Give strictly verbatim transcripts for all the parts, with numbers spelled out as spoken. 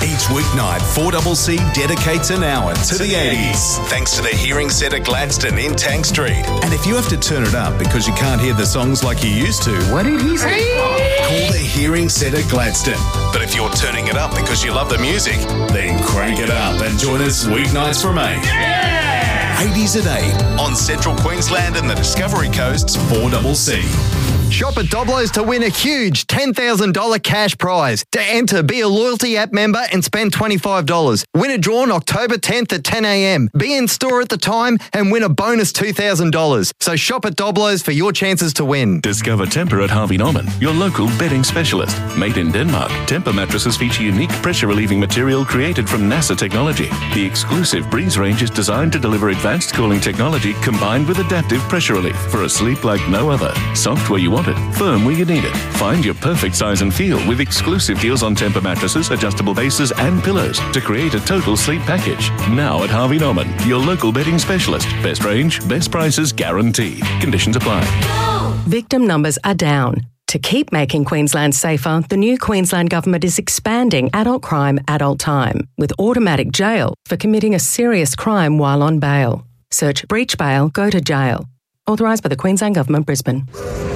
Each weeknight, four C C dedicates an hour to the eighties, thanks to the Hearing Set at Gladstone in Tank Street. And if you have to turn it up because you can't hear the songs like you used to, what did he say? Call the Hearing Set at Gladstone. But if you're turning it up because you love the music, then crank it up and join us weeknights from eight. Yeah! eighties at eight on Central Queensland and the Discovery Coast's four C C. Shop at Doblo's to win a huge ten thousand dollars cash prize. To enter, be a loyalty app member and spend twenty-five dollars. Winner drawn October tenth at ten a.m. Be in store at the time and win a bonus two thousand dollars. So shop at Doblo's for your chances to win. Discover Tempur at Harvey Norman, your local bedding specialist. Made in Denmark, Tempur mattresses feature unique pressure-relieving material created from NASA technology. The exclusive Breeze range is designed to deliver advanced cooling technology combined with adaptive pressure relief for a sleep like no other. Soft where you want it, firm where you need it. Find your perfect size and feel with exclusive deals on Tempur mattresses, adjustable bases and pillows to create a total sleep package. Now at Harvey Norman, your local bedding specialist. Best range, best prices guaranteed. Conditions apply. Victim numbers are down. To keep making Queensland safer, the new Queensland Government is expanding adult crime, adult time, with automatic jail for committing a serious crime while on bail. Search breach bail, go to jail. Authorised by the Queensland Government, Brisbane.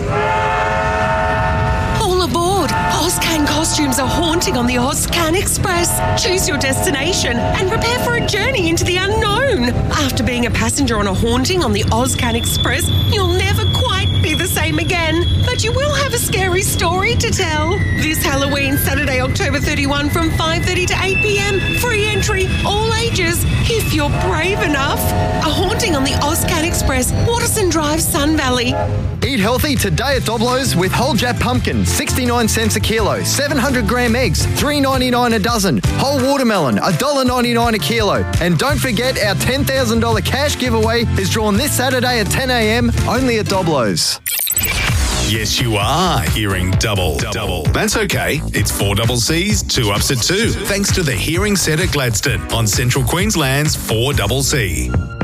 All aboard! Ozcan costumes are haunting on the Ozcan Express. Choose your destination and prepare for a journey into the unknown. After being a passenger on a haunting on the Ozcan Express, you'll never quite be the same again. But you will have a scary story to tell. This Halloween, Saturday, October thirty-first from five thirty to eight p.m. Free entry, all ages, if you're brave enough. A haunting on the Ozcan Express, Waterson Drive, Sun Valley. Eat healthy today at Doblo's with whole Jap pumpkin, sixty-nine cents a kilo, seven hundred gram eggs, three ninety-nine a dozen, whole watermelon, one dollar ninety-nine a kilo. And don't forget our ten thousand dollars cash giveaway is drawn this Saturday at ten a.m. only at Doblo's. Yes, you are hearing double. Double. That's okay. It's four C C's, two ups at two. Thanks to the Hearing Set at Gladstone on Central Queensland's four C C.